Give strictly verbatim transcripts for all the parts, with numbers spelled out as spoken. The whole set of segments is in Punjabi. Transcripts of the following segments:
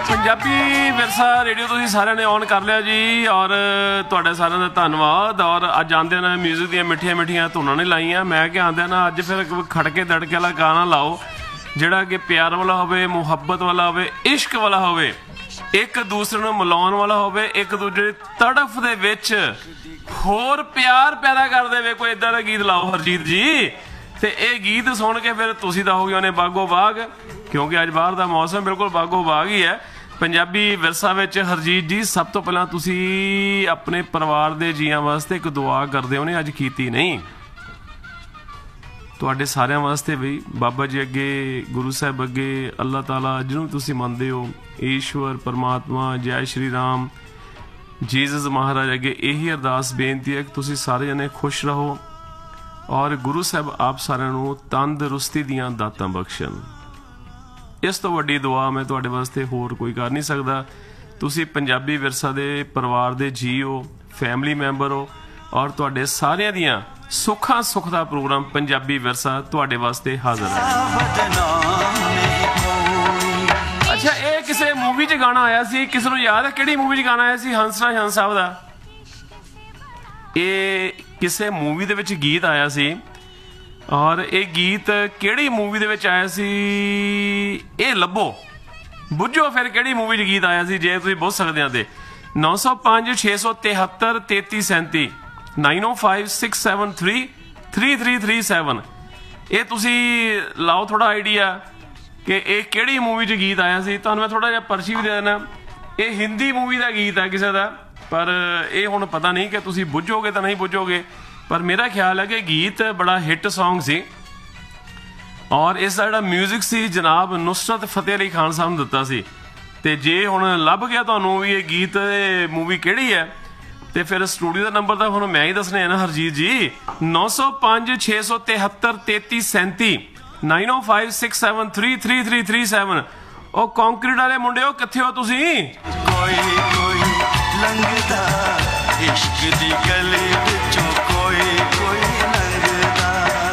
ਪੰਜਾਬੀ ਵਿਰਸਾ ਰੇਡੀਓ ਤੁਸੀਂ ਸਾਰਿਆਂ ਨੇ ਔਨ ਕਰ ਲਿਆ ਜੀ ਔਰ ਤੁਹਾਡੇ ਸਾਰਿਆਂ ਦਾ ਧੰਨਵਾਦ। ਔਰ ਅੱਜ ਆਉਂਦੇ ਨਾ ਮਿਊਜ਼ਿਕ ਦੀਆਂ ਮਿੱਠੀਆਂ ਮਿੱਠੀਆਂ ਧੁਨਾਂ ਨੇ ਲਾਈਆਂ। ਮੈਂ ਕਿ ਆਉਂਦਿਆਂ ਨਾ ਅੱਜ ਫਿਰ ਖੜਕੇ ਦੜਕੇ ਵਾਲਾ ਗਾਣਾ ਲਾਓ ਜਿਹੜਾ ਕਿ ਪਿਆਰ ਵਾਲਾ ਹੋਵੇ, ਮੁਹੱਬਤ ਵਾਲਾ ਹੋਵੇ, ਇਸ਼ਕ ਵਾਲਾ ਹੋਵੇ, ਇੱਕ ਦੂਸਰੇ ਨੂੰ ਮਿਲਾਉਣ ਵਾਲਾ ਹੋਵੇ, ਇੱਕ ਦੂਜੇ ਦੀ ਤੜਫ ਦੇ ਵਿੱਚ ਹੋਰ ਪਿਆਰ ਪੈਦਾ ਕਰ ਦੇਵੇ। ਕੋਈ ਇੱਦਾਂ ਦਾ ਗੀਤ ਲਾਓ ਹਰਜੀਤ ਜੀ। ਤੇ ਇਹ ਗੀਤ ਸੁਣ ਕੇ ਫਿਰ ਤੁਸੀਂ ਤਾਂ ਹੋ ਗਏ ਉਹਨੇ ਬਾਗੋ ਬਾਗ, ਕਿਉਂਕਿ ਅੱਜ ਬਾਹਰ ਦਾ ਮੌਸਮ ਬਿਲਕੁਲ ਬਾਗੋ ਬਾਗ ਹੀ ਹੈ। ਪੰਜਾਬੀ ਵਿਰਸਾ ਵਿੱਚ ਹਰਜੀਤ ਜੀ ਸਭ ਤੋਂ ਪਹਿਲਾਂ ਤੁਸੀਂ ਆਪਣੇ ਪਰਿਵਾਰ ਦੇ ਜੀਆਂ ਵਾਸਤੇ ਇੱਕ ਦੁਆ ਕਰਦੇ ਹੋ ਨੇ, ਅੱਜ ਕੀਤੀ ਨਹੀਂ। ਤੁਹਾਡੇ ਸਾਰਿਆਂ ਵਾਸਤੇ ਵੀ ਬਾਬਾ ਜੀ ਅੱਗੇ, ਗੁਰੂ ਸਾਹਿਬ ਅੱਗੇ, ਅੱਲਾਹ ਤਾਲਾ ਜਿਹਨੂੰ ਤੁਸੀਂ ਮੰਨਦੇ ਹੋ, ਈਸ਼ਵਰ ਪਰਮਾਤਮਾ, ਜੈ ਸ਼੍ਰੀ ਰਾਮ, ਜੀਸਸ ਮਹਾਰਾਜ ਅੱਗੇ ਇਹੀ ਅਰਦਾਸ ਬੇਨਤੀ ਹੈ ਕਿ ਤੁਸੀਂ ਸਾਰੇ ਜਣੇ ਖੁਸ਼ ਰਹੋ ਔਰ ਗੁਰੂ ਸਾਹਿਬ ਆਪ ਸਾਰਿਆਂ ਨੂੰ ਤੰਦਰੁਸਤੀ ਦੀਆਂ ਦਾਤਾਂ ਬਖਸ਼ਣ। ਇਸ ਤੋਂ ਵੱਡੀ ਦੁਆ ਮੈਂ ਤੁਹਾਡੇ ਵਾਸਤੇ ਹੋਰ ਕੋਈ ਕਰ ਨਹੀਂ ਸਕਦਾ। ਤੁਸੀਂ ਪੰਜਾਬੀ ਵਿਰਸਾ ਦੇ ਪਰਿਵਾਰ ਦੇ ਜੀ ਹੋ, ਫੈਮਿਲੀ ਮੈਂਬਰ ਹੋ ਔਰ ਤੁਹਾਡੇ ਸਾਰਿਆਂ ਦੀਆਂ ਸੁੱਖਾਂ ਸੁੱਖ ਦਾ ਪ੍ਰੋਗਰਾਮ ਪੰਜਾਬੀ ਵਿਰਸਾ ਤੁਹਾਡੇ ਵਾਸਤੇ ਹਾਜ਼ਰ ਹੈ। ਅੱਛਾ, ਇਹ ਕਿਸੇ ਮੂਵੀ 'ਚ ਗਾਣਾ ਆਇਆ ਸੀ, ਕਿਸੇ ਨੂੰ ਯਾਦ ਹੈ ਕਿਹੜੀ ਮੂਵੀ 'ਚ ਗਾਣਾ ਆਇਆ ਸੀ? ਹੰਸਰਾਜ ਹੰਸ ਸਾਹਿਬ ਦਾ ਇਹ ਕਿਸੇ ਮੂਵੀ ਦੇ ਵਿੱਚ ਗੀਤ ਆਇਆ ਸੀ ਔਰ ਇਹ ਗੀਤ ਕਿਹੜੀ ਮੂਵੀ ਦੇ ਵਿੱਚ ਆਇਆ ਸੀ? ਇਹ ਲੱਭੋ, ਬੁੱਝੋ ਫਿਰ ਕਿਹੜੀ ਮੂਵੀ 'ਚ ਗੀਤ ਆਇਆ ਸੀ। ਜੇ ਤੁਸੀਂ ਬੁੱਝ ਸਕਦੇ ਆ ਤੇ ਨੌ ਸੌ ਪੰਜ ਛੇ ਸੌ ਤਿਹੱਤਰ ਤੇਤੀ ਸੈਂਤੀ ਨਾਈਨ ਓ five six seven three three three three seven ਇਹ ਤੁਸੀਂ ਲਾਓ ਥੋੜਾ ਆਈਡੀਆ ਕਿ ਇਹ ਕਿਹੜੀ ਮੂਵੀ 'ਚ ਗੀਤ ਆਇਆ ਸੀ। ਤੁਹਾਨੂੰ ਮੈਂ ਥੋੜਾ ਜਿਹਾ ਪਰਚੀ ਵੀ ਦੇ ਦੇਣਾ। ਇਹ ਹਿੰਦੀ ਮੂਵੀ ਦਾ ਗੀਤ ਹੈ ਕਿਸੇ ਦਾ, ਪਰ ਇਹ ਹੁਣ ਪਤਾ ਨਹੀਂ ਕਿ ਤੁਸੀਂ ਬੁੱਝੋਗੇ ਤਾਂ ਨਹੀਂ ਬੁੱਝੋਗੇ, ਪਰ ਮੇਰਾ ਖਿਆਲ ਹੈ ਕਿ ਗੀਤ ਬੜਾ ਹਿੱਟ ਸੌਂਗ ਸੀ ਔਰ ਇਸ ਦਾ ਜਿਹੜਾ ਮਿਊਜ਼ਿਕ ਸੀ ਜਨਾਬ ਨੁਸਰਤ ਫਤਿਹ ਅਲੀ ਖਾਨ ਸਾਹਿਬ ਨੂੰ ਦਿੱਤਾ ਸੀ। ਤੇ ਜੇ ਹੁਣ ਲੱਭ ਗਿਆ ਤੁਹਾਨੂੰ ਵੀ ਇਹ ਗੀਤ ਮੂਵੀ ਕਿਹੜੀ ਹੈ ਤੇ ਫਿਰ ਸਟੂਡੀਓ ਦਾ ਨੰਬਰ ਤਾਂ ਹੁਣ ਮੈਂ ਹੀ ਦੱਸਣਾ ਹੈ ਨਾ ਹਰਜੀਤ ਜੀ। ਨੌ ਸੌ ਪੰਜ ਛੇ ਸੌ ਤਿਹੱਤਰ ਤੇਤੀ ਸੈਂਤੀ ਨਾਈਨ ਓ five six seven three three three three seven. ਉਹ ਕੰਕਰੀਟ ਵਾਲੇ ਮੁੰਡਿਓ ਕਿੱਥੇ ਹੋ ਤੁਸੀਂ? ਕੋਈ ਕੋਈ ਲੰਘਦਾ ਇਸ਼ਕ ਦੀ ਗਲੀ ਵਿੱਚੋਂ, ਕੋਈ ਕੋਈ ਲੰਘਦਾ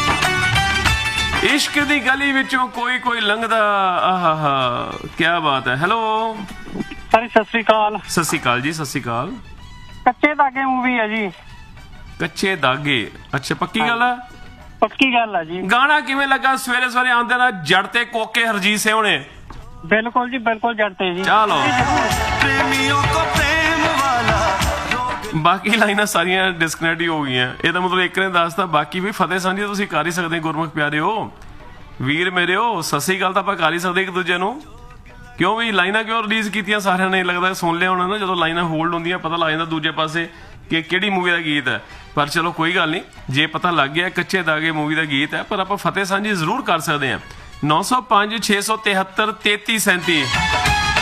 ਇਸ਼ਕ ਦੀ ਗਲੀ ਵਿੱਚੋਂ, ਕੋਈ ਕੋਈ ਲੰਘਦਾ। ਆਹਾ, ਕੀ ਬਾਤ ਹੈ। ਹੈਲੋ ਸਰ, ਸਤਿ ਸ੍ਰੀ ਅਕਾਲ। ਸਤਿ ਸ਼੍ਰੀ ਅਕਾਲ ਜੀ, ਸਤਿ ਸ਼੍ਰੀ ਅਕਾਲ। ਕੱਚੇ ਧਾਗੇ ਮੂਵੀ ਹੈ ਜੀ। ਕੱਚੇ ਧਾਗੇ, ਅੱਛਾ ਪੱਕੀ ਗੱਲ ਹੈ? ਪੱਕੀ ਗੱਲ ਹੈ ਜੀ। ਗਾਣਾ ਕਿਵੇਂ ਲੱਗਾ? ਸਵੇਰੇ ਸਵੇਰੇ ਆਉਂਦੇ ਨਾ ਜੜ ਤੇ ਕੋਕੇ ਹਰਜੀਤ ਸਿੰਘ ਨੇ। ਬਿਲਕੁਲ ਜੀ, ਬਿਲਕੁਲ ਜੜਤੇ ਜੀ। ਚਲੋ, ਪ੍ਰੇਮੀਆਂ ਕੋ ਪ੍ਰੇਮ ਵਾਲਾ। ਬਾਕੀ ਲਾਈਨਾਂ ਸਾਰੀਆਂ ਡਿਸਕਨੈਕਟ ਹੀ ਹੋ ਗਈਆਂ। ਇਹਦਾ ਮਤਲਬ ਇੱਕ ਨੇ ਦੱਸਤਾ, ਬਾਕੀ ਵੀ ਫਤਿਹ ਸਾਂਝੀ ਤੁਸੀਂ ਕਰ ਹੀ ਸਕਦੇ। ਗੁਰਮੁਖ ਪਿਆਰਿਓ, ਵੀਰ ਮੇਰਿਓ, ਸਤਿ ਸ੍ਰੀ ਅਕਾਲ ਤਾਂ ਆਪਾਂ ਕਰ ਹੀ ਸਕਦੇ ਇੱਕ ਦੂਜੇ ਨੂੰ। ਕਿਉਂ ਵੀ ਲਾਈਨਾਂ ਕਿਉਂ ਰਿਲੀਜ਼ ਕੀਤੀਆਂ ਸਾਰਿਆਂ ਨੇ? ਲੱਗਦਾ ਸੁਣ ਲਿਆ ਹੋਣਾ ਨਾ, ਜਦੋਂ ਲਾਈਨਾਂ ਹੋਲਡ ਹੁੰਦੀਆਂ ਪਤਾ ਲੱਗ ਜਾਂਦਾ ਦੂਜੇ ਪਾਸੇ ਕਿ ਕਿਹੜੀ ਮੂਵੀ ਦਾ ਗੀਤ ਹੈ। ਪਰ ਚਲੋ ਕੋਈ ਗੱਲ ਨਹੀਂ, ਜੇ ਪਤਾ ਲੱਗ ਗਿਆ ਕੱਚੇ ਦਾਗੇ ਮੂਵੀ ਦਾ ਗੀਤ ਹੈ, ਪਰ ਆਪਾਂ ਫਤਿਹ ਸਾਂਝੀ ਜ਼ਰੂਰ ਕਰ ਸਕਦੇ ਹਾਂ। ਨੌ ਸੌ ਪੰਜ ਛੇ ਸੌ ਤਿਹੱਤਰ ਤੇਤੀ ਸੈਂਤੀ